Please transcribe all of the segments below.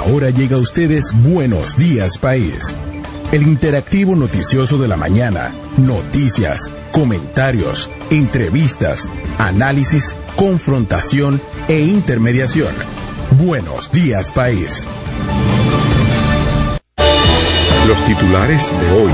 Ahora llega a ustedes Buenos Días País, el interactivo noticioso de la mañana. Noticias, comentarios, entrevistas, análisis, confrontación e intermediación. Buenos Días País. Los titulares de hoy.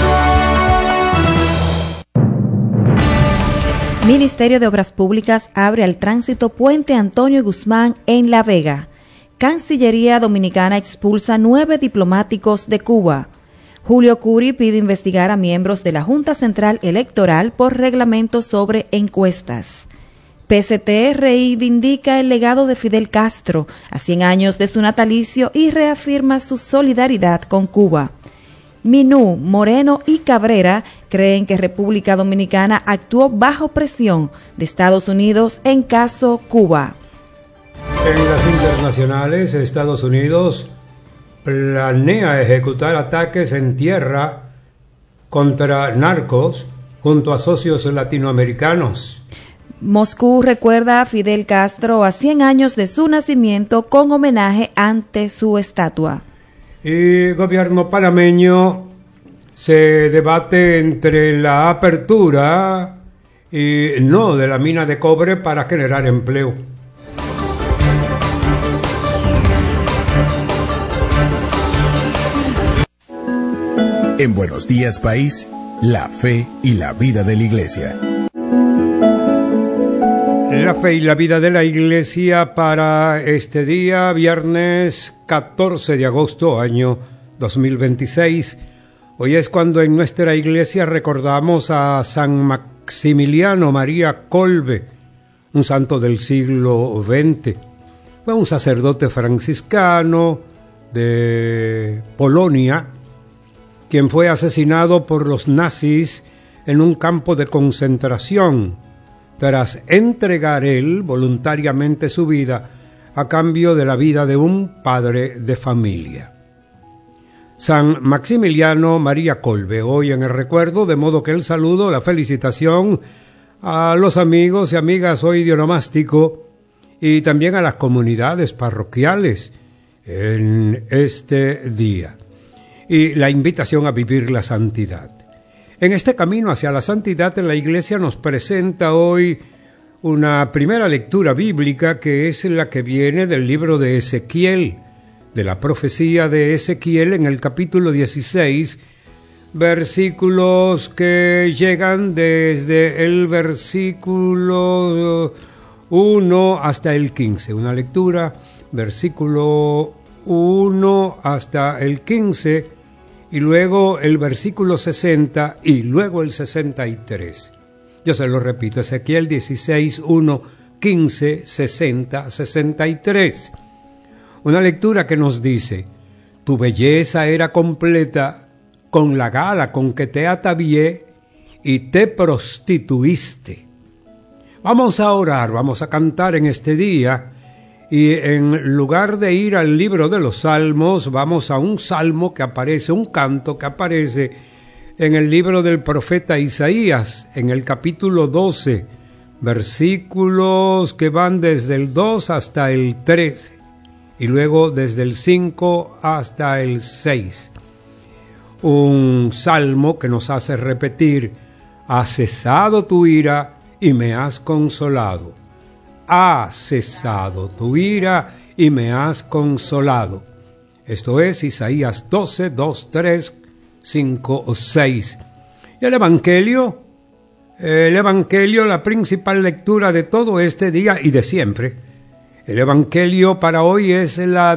Ministerio de Obras Públicas abre al tránsito Puente Antonio Guzmán en La Vega. Cancillería Dominicana expulsa 9 diplomáticos de Cuba. Julio Curi pide investigar a miembros de la Junta Central Electoral por reglamentos sobre encuestas. PCT reivindica el legado de Fidel Castro a 100 años de su natalicio y reafirma su solidaridad con Cuba. Minú, Moreno y Cabrera creen que República Dominicana actuó bajo presión de Estados Unidos en caso Cuba. En las internacionales, Estados Unidos planea ejecutar ataques en tierra contra narcos junto a socios latinoamericanos. Moscú recuerda a Fidel Castro a 100 años de su nacimiento con homenaje ante su estatua. Y gobierno panameño se debate entre la apertura y no de la mina de cobre para generar empleo. En Buenos Días País, la fe y la vida de la Iglesia. La fe y la vida de la Iglesia para este día, viernes 14 de agosto, año 2026. Hoy es cuando en nuestra Iglesia recordamos a San Maximiliano María Kolbe, un santo del siglo XX. Fue un sacerdote franciscano de Polonia, quien fue asesinado por los nazis en un campo de concentración, tras entregar él voluntariamente su vida a cambio de la vida de un padre de familia. San Maximiliano María Kolbe, hoy en el recuerdo, de modo que el saludo, la felicitación a los amigos y amigas hoy de Onomástico y también a las comunidades parroquiales en este día. Y la invitación a vivir la santidad. En este camino hacia la santidad, la Iglesia nos presenta hoy una primera lectura bíblica que es la que viene del libro de Ezequiel, de la profecía de Ezequiel en el capítulo 16, versículos que llegan desde el versículo 1 hasta el 15. Una lectura, versículo 1 hasta el 15, y luego el versículo 60 y luego el 63. Yo se lo repito, Ezequiel 16, 1, 15, 60, 63. Una lectura que nos dice: tu belleza era completa con la gala con que te atavié y te prostituiste. Vamos a orar, vamos a cantar en este día. Y en lugar de ir al libro de los Salmos, vamos a un salmo que aparece, un canto que aparece en el libro del profeta Isaías, en el capítulo 12, versículos que van desde el 2 hasta el 3, y luego desde el 5 hasta el 6. Un salmo que nos hace repetir: ha cesado tu ira y me has consolado. Ha cesado tu ira y me has consolado. Esto es Isaías 12, 2, 3, 5 o 6. Y el Evangelio, la principal lectura de todo este día y de siempre. El Evangelio para hoy es la